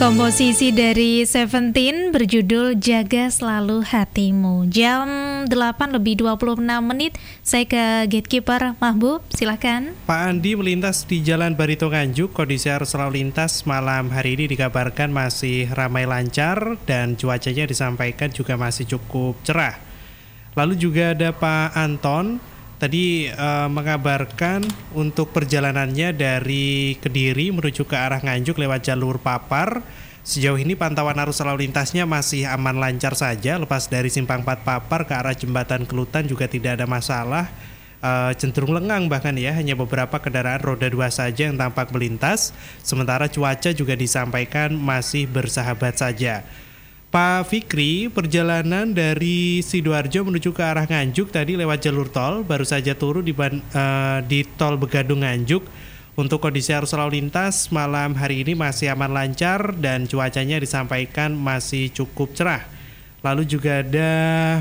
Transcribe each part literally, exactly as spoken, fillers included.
Komposisi dari Seventeen berjudul Jaga Selalu Hatimu. Jam delapan lebih dua puluh enam menit. Saya ke Gatekeeper Mahbub, silakan. Pak Andi melintas di Jalan Barito Nganjuk. Kondisi arus lalu lintas malam hari ini dikabarkan masih ramai lancar dan cuacanya disampaikan juga masih cukup cerah. Lalu juga ada Pak Anton tadi uh, mengabarkan untuk perjalanannya dari Kediri menuju ke arah Nganjuk lewat jalur Papar. Sejauh ini pantauan arus lalu lintasnya masih aman lancar saja. Lepas dari Simpang empat Papar ke arah Jembatan Kelutan juga tidak ada masalah. Uh, cenderung lengang bahkan ya, hanya beberapa kendaraan roda dua saja yang tampak melintas. Sementara cuaca juga disampaikan masih bersahabat saja. Pak Fikri, perjalanan dari Sidoarjo menuju ke arah Nganjuk tadi lewat jalur tol, baru saja turun di, uh, di tol Begadung Nganjuk. Untuk kondisi arus lalu lintas malam hari ini masih aman lancar dan cuacanya disampaikan masih cukup cerah. Lalu juga ada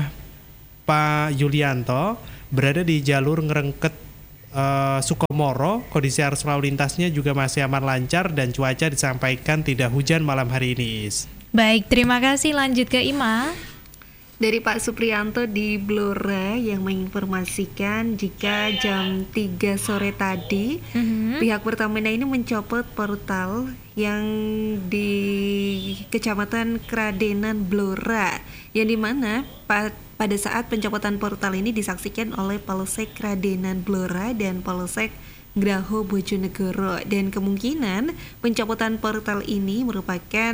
Pak Yulianto, berada di jalur Ngerengket uh, Sukomoro. Kondisi arus lalu lintasnya juga masih aman lancar dan cuaca disampaikan tidak hujan malam hari ini. Baik, terima kasih. Lanjut ke Ima. Dari Pak Supriyanto di Blora yang menginformasikan jika jam tiga sore tadi mm-hmm. pihak Pertamina ini mencopot portal yang di Kecamatan Kradenan Blora, yang dimana pa- pada saat pencopotan portal ini disaksikan oleh Polsek Kradenan Blora dan Polsek Graho Bojonegoro, dan kemungkinan pencopotan portal ini merupakan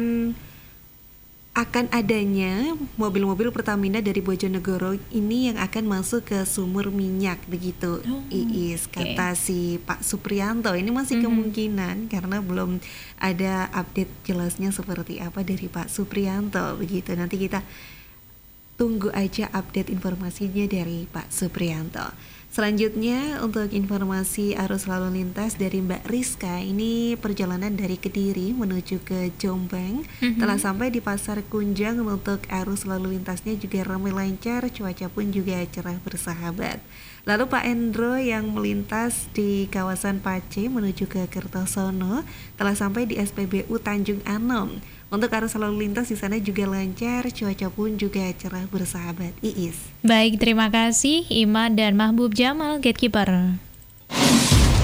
akan adanya mobil-mobil Pertamina dari Bojonegoro ini yang akan masuk ke sumur minyak begitu. Oh, Iis okay. Kata si Pak Supriyanto, ini masih mm-hmm. kemungkinan karena belum ada update jelasnya seperti apa dari Pak Supriyanto begitu. Nanti kita tunggu aja update informasinya dari Pak Supriyanto. Selanjutnya untuk informasi arus lalu lintas dari Mbak Rizka, ini perjalanan dari Kediri menuju ke Jombang mm-hmm. telah sampai di Pasar Kunjang. Untuk arus lalu lintasnya juga ramai lancar, cuaca pun juga cerah bersahabat. Lalu Pak Endro yang melintas di kawasan Pace menuju ke Kertosono telah sampai di S P B U Tanjung Anom. Untuk arus lalu lintas di sana juga lancar, cuaca pun juga cerah bersahabat. Iis. Baik, terima kasih Ima dan Mahbub Jamal, Gatekeeper.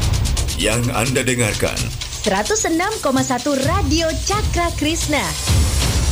Yang Anda dengarkan seratus enam koma satu Radio Cakra Krisna.